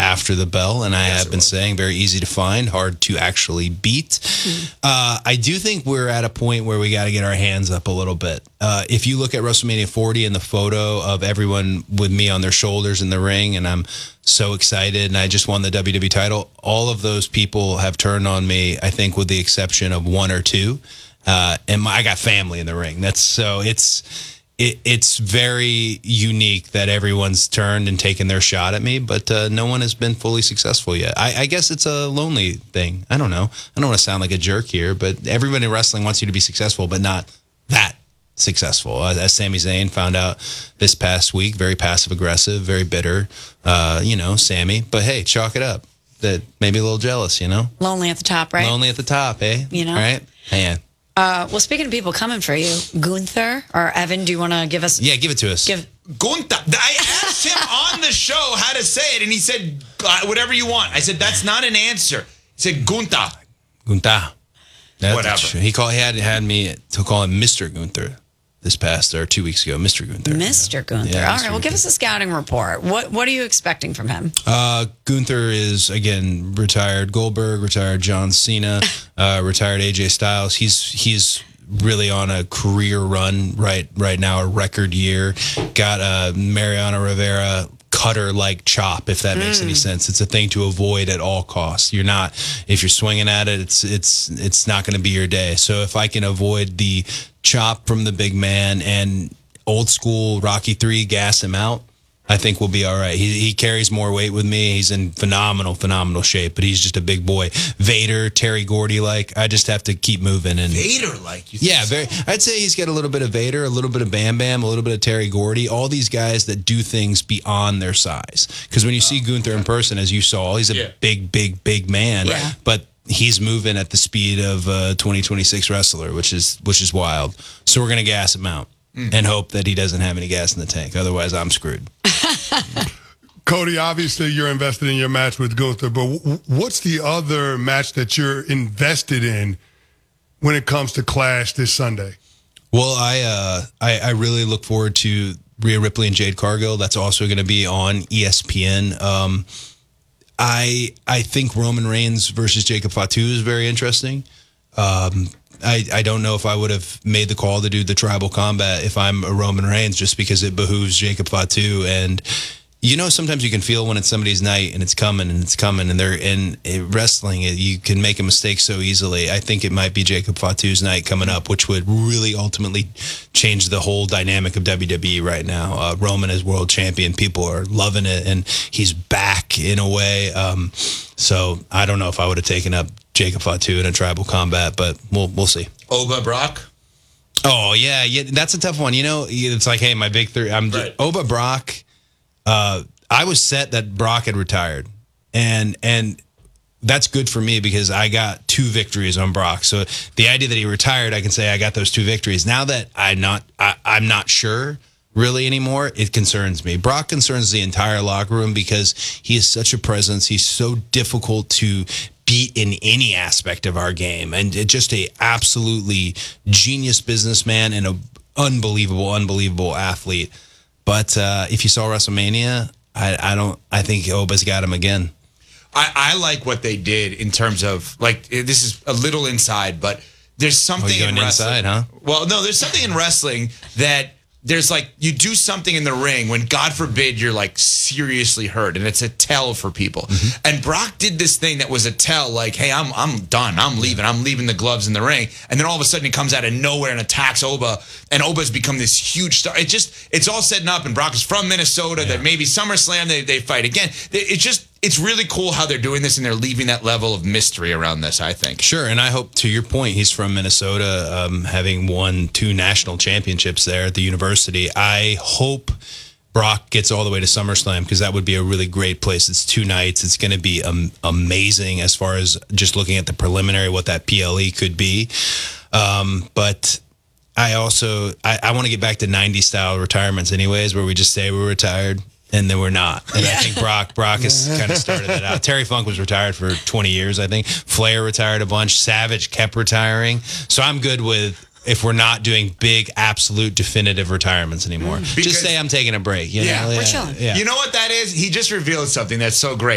after the bell, and I have been saying very easy to find, hard to actually beat. I do think we're at a point where we got to get our hands up a little bit. If you look at WrestleMania 40 and the photo of everyone with me on their shoulders in the ring, and I'm so excited, and I just won the WWE title, all of those people have turned on me, I think with the exception of one or two. And I got family in the ring. It's very unique that everyone's turned and taken their shot at me, but no one has been fully successful yet. I guess it's a lonely thing. I don't know. I don't want to sound like a jerk here, but everybody in wrestling wants you to be successful, but not that successful. As Sami Zayn found out this past week, very passive-aggressive, very bitter, Sami. But hey, chalk it up. That maybe a little jealous, Lonely at the top, right? Lonely at the top, eh? Right? Man. Well, speaking of people coming for you, Gunther or Evan, do you want to give us? Yeah, give it to us. Gunther. I asked him on the show how to say it, and he said, whatever you want. I said, that's not an answer. He said, Gunther. Gunther. Whatever. He had me to call him Mr. Gunther this past, or 2 weeks ago. Mr. Gunther. Mr. Gunther. Yeah, all Mr. right, well, give us a scouting report. What are you expecting from him? Gunther is, again, retired Goldberg, retired John Cena, retired AJ Styles. He's really on a career run right now, a record year. Got a Mariano Rivera cutter-like chop, if that makes any sense. It's a thing to avoid at all costs. If you're swinging at it, it's not going to be your day. So if I can avoid the chop from the big man and old school Rocky III, gas him out, I think we'll be all right. He carries more weight with me. He's in phenomenal shape, but he's just a big boy. Vader, Terry Gordy-like. I just have to keep moving. And Vader-like? Yeah, I'd say he's got a little bit of Vader, a little bit of Bam Bam, a little bit of Terry Gordy. All these guys that do things beyond their size. Because when you see Gunther in person, as you saw, he's a big man. Yeah. But he's moving at the speed of a 2026 wrestler, which is wild. So we're going to gas him out and hope that he doesn't have any gas in the tank. Otherwise, I'm screwed. Cody, obviously you're invested in your match with Gunther, but what's the other match that you're invested in when it comes to Clash this Sunday? Well, I really look forward to Rhea Ripley and Jade Cargill. That's also going to be on ESPN. I think Roman Reigns versus Jacob Fatu is very interesting. I don't know if I would have made the call to do the tribal combat if I'm a Roman Reigns, just because it behooves Jacob Fatu. And sometimes you can feel when it's somebody's night and it's coming, and they're in wrestling. You can make a mistake so easily. I think it might be Jacob Fatu's night coming up, which would really ultimately change the whole dynamic of WWE right now. Roman is world champion. People are loving it, and he's back in a way. So I don't know if I would have taken up Jacob Fatu in a tribal combat, but we'll see. Oba Brock? Oh, yeah, that's a tough one. It's like, hey, my big three. Oba Brock. I was set that Brock had retired, and that's good for me because I got 2 victories on Brock. So the idea that he retired, I can say I got those 2 victories. Now that I'm not sure really anymore, it concerns me. Brock concerns the entire locker room because he is such a presence. He's so difficult to beat in any aspect of our game, and just a absolutely genius businessman and an unbelievable athlete. But if you saw WrestleMania, I think Oba's got him again. I like what they did in terms of, like, this is a little inside, but there's something in wrestling. Inside, huh? Well, no, there's something in wrestling that there's like, you do something in the ring when, God forbid, you're like seriously hurt, and it's a tell for people. And Brock did this thing that was a tell, like, hey, I'm done. I'm leaving the gloves in the ring. And then all of a sudden he comes out of nowhere and attacks Oba, and Oba's become this huge star. It's all setting up, and Brock is from Minnesota. That maybe SummerSlam they fight again. It's really cool how they're doing this, and they're leaving that level of mystery around this, I think. Sure, and I hope, to your point, he's from Minnesota, having won 2 national championships there at the university. I hope Brock gets all the way to SummerSlam, because that would be a really great place. It's 2 nights. It's going to be amazing as far as just looking at the preliminary, what that PLE could be. But I also I want to get back to 90s style retirements anyways, where we just say we're retired and then we're not. And I think Brock has kind of started that out. Terry Funk was retired for 20 years, I think. Flair retired a bunch. Savage kept retiring. So I'm good with, if we're not doing big, absolute, definitive retirements anymore. Just say I'm taking a break. You know? We're chilling. Yeah. You know what that is? He just revealed something that's so great.